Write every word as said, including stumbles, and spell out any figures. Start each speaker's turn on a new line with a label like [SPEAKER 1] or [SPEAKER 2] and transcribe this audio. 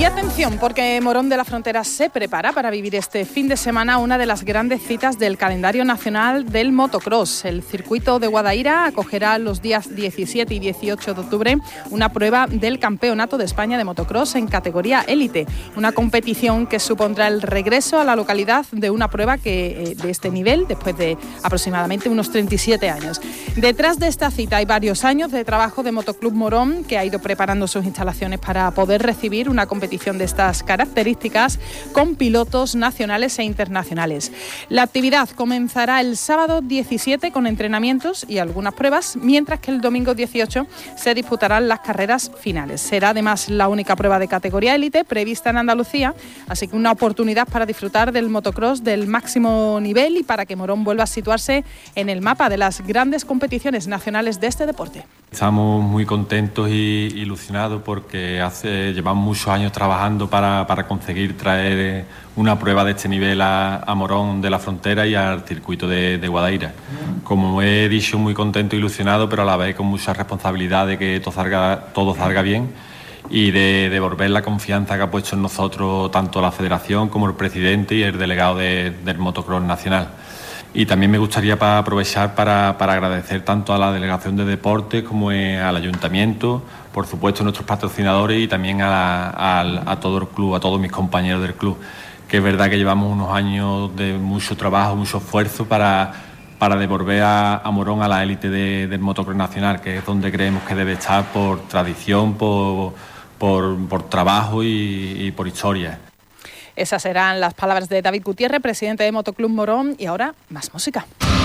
[SPEAKER 1] atención, porque Morón de la Frontera se prepara para vivir este fin de semana una de las grandes citas del calendario nacional del motocross. El circuito de Guadaira acogerá los días diecisiete y dieciocho de octubre una prueba del Campeonato de España de motocross en categoría élite, una competición que supondrá el regreso a la localidad de una prueba que de este nivel después de aproximadamente unos treinta y siete años. Detrás de esta cita hay varios años de trabajo de Motoclub Morón, que ha ido preparando sus instalaciones para poder recibir una competición de estas características con pilotos nacionales e internacionales. La actividad comenzará el sábado diecisiete con entrenamientos y algunas pruebas, mientras que el domingo dieciocho se disputarán las carreras finales. Será además la única prueba de categoría élite prevista en Andalucía, así que una oportunidad para disfrutar del motocross del máximo nivel y para que Morón vuelva a situarse en el mapa de las grandes competiciones nacionales de este deporte.
[SPEAKER 2] Estamos muy contentos y ilusionados porque hace llevamos muchos años trabajando para, para conseguir traer una prueba de este nivel a, a Morón de la Frontera y al circuito de, de Guadaira. Como he dicho, muy contento e ilusionado, pero a la vez con mucha responsabilidad de que todo salga, todo salga bien y de devolver la confianza que ha puesto en nosotros tanto la Federación como el presidente y el delegado de, del motocross nacional. Y también me gustaría para aprovechar para, para agradecer tanto a la Delegación de Deportes como al Ayuntamiento, por supuesto a nuestros patrocinadores y también a, la, a, a todo el club, a todos mis compañeros del club, que es verdad que llevamos unos años de mucho trabajo, mucho esfuerzo para, para devolver a, a Morón a la élite de, del motocross nacional, que es donde creemos que debe estar por tradición, por, por, por trabajo y, y por historia.
[SPEAKER 1] Esas serán las palabras de David Gutiérrez, presidente de Motoclub Morón, y ahora más música.